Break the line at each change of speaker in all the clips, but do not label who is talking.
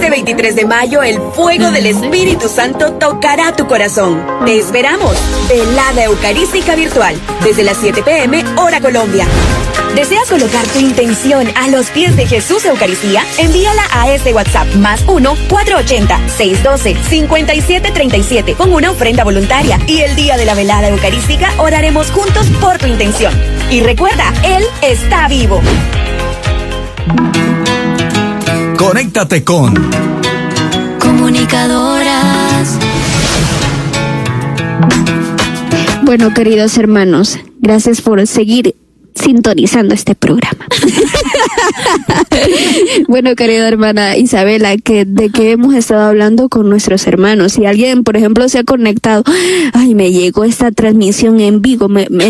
Este 23 de mayo, el fuego del Espíritu Santo tocará tu corazón. Te esperamos. Velada Eucarística Virtual, desde las 7 p.m. hora Colombia. ¿Deseas colocar tu intención a los pies de Jesús Eucaristía? Envíala a este WhatsApp, +1 480 612 5737, con una ofrenda voluntaria. Y el día de la velada eucarística oraremos juntos por tu intención. Y recuerda, Él está vivo.
Conéctate con
Comunicadoras.
Bueno, queridos hermanos, gracias por seguir sintonizando este programa. Bueno, querida hermana Isabela, ¿de qué hemos estado hablando con nuestros hermanos? Si alguien, por ejemplo, se ha conectado, me llegó esta transmisión en vivo,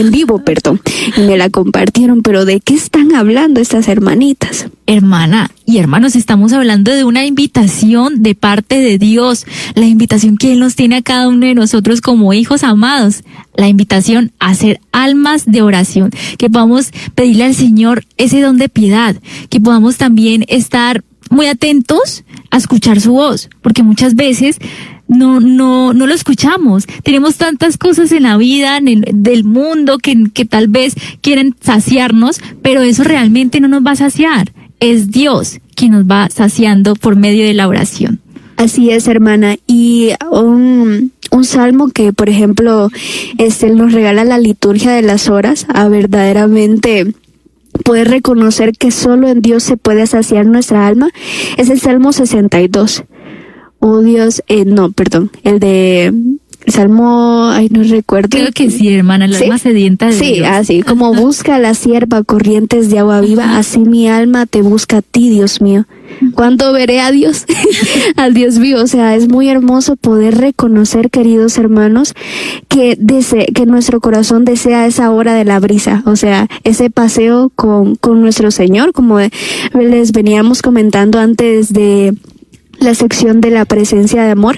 y me la compartieron, pero ¿de qué están hablando estas hermanitas?
Hermana y hermanos, estamos hablando de una invitación de parte de Dios, la invitación que Él nos tiene a cada uno de nosotros como hijos amados, la invitación a ser almas de oración, que podamos pedirle al Señor ese don de piedad, que podamos también estar muy atentos a escuchar su voz, porque muchas veces no lo escuchamos. Tenemos tantas cosas en la vida, del mundo, que tal vez quieren saciarnos, pero eso realmente no nos va a saciar. Es Dios quien nos va saciando por medio de la oración.
Así es, hermana. Y un salmo que, por ejemplo, nos regala la liturgia de las horas, a verdaderamente poder reconocer que solo en Dios se puede saciar nuestra alma, es el Salmo 62. Oh Dios, el de Salmo, no recuerdo.
Creo que sí, hermana, la alma sedienta de Dios. Sí,
así como busca la sierva corrientes de agua viva, así mi alma te busca a ti, Dios mío. ¿Cuándo veré a Dios? Al Dios vivo. O sea, es muy hermoso poder reconocer, queridos hermanos, que nuestro corazón desea esa hora de la brisa, o sea, ese paseo con nuestro Señor, como les veníamos comentando antes de la sección de la presencia de amor.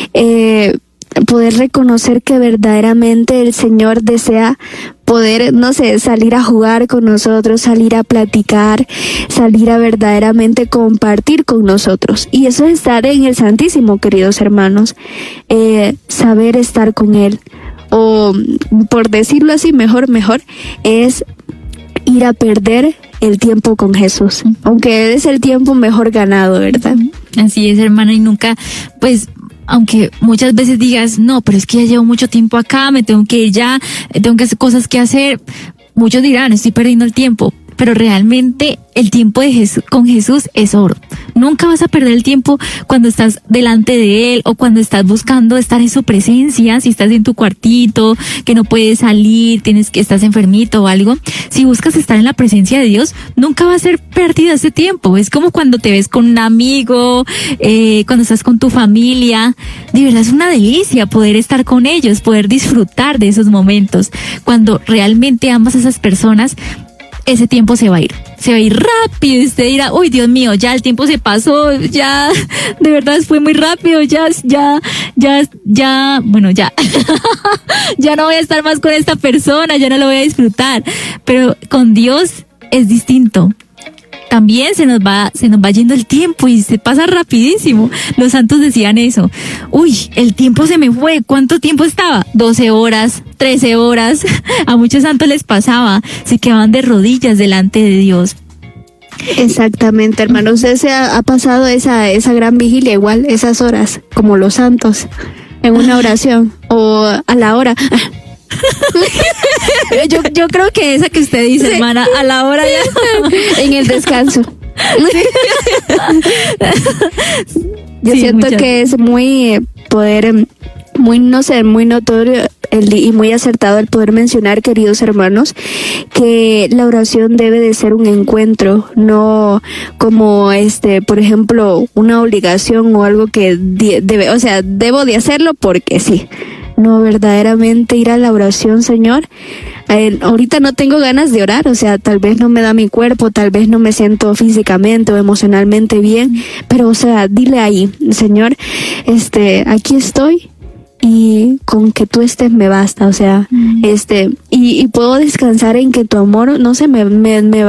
Poder reconocer que verdaderamente el Señor desea poder, salir a jugar con nosotros, salir a platicar, salir a verdaderamente compartir con nosotros. Y eso es estar en el Santísimo, queridos hermanos, saber estar con Él, o por decirlo así, mejor, es ir a perder el tiempo con Jesús, aunque es el tiempo mejor ganado, ¿verdad?
Así es, hermana, y nunca, aunque muchas veces digas, no, pero es que ya llevo mucho tiempo acá, me tengo que ir ya, tengo que hacer cosas que hacer, muchos dirán, estoy perdiendo el tiempo, pero realmente el tiempo con Jesús es oro. Nunca vas a perder el tiempo cuando estás delante de Él o cuando estás buscando estar en su presencia. Si estás en tu cuartito, que no puedes salir, estás enfermito o algo. Si buscas estar en la presencia de Dios, nunca va a ser perdido ese tiempo. Es como cuando te ves con un amigo, cuando estás con tu familia. De verdad es una delicia poder estar con ellos, poder disfrutar de esos momentos. Cuando realmente amas a esas personas, ese tiempo se va a ir rápido, y usted dirá, uy, Dios mío, ya el tiempo se pasó, ya, de verdad fue muy rápido, ya, bueno, ya, ya no voy a estar más con esta persona, ya no lo voy a disfrutar, pero con Dios es distinto. También se nos va yendo el tiempo y se pasa rapidísimo. Los santos decían eso. Uy, el tiempo se me fue. ¿Cuánto tiempo estaba? 12 horas, 13 horas. A muchos santos les pasaba. Se quedaban de rodillas delante de Dios.
Exactamente, hermano. Usted se ha pasado esa gran vigilia igual, esas horas, como los santos, en una oración o a la hora.
Yo creo que esa que usted dice, sí, hermana, a la hora ya.
En el descanso. Yo siento que es muy muy notorio y muy acertado el poder mencionar, queridos hermanos, que la oración debe de ser un encuentro, no como por ejemplo, una obligación o algo que debo de hacerlo porque sí. No, verdaderamente ir a la oración, Señor. Ahorita no tengo ganas de orar, o sea, tal vez no me da mi cuerpo, tal vez no me siento físicamente o emocionalmente bien, pero, o sea, dile ahí, Señor, aquí estoy y con que tú estés me basta, o sea, y puedo descansar en que tu amor, no sé, me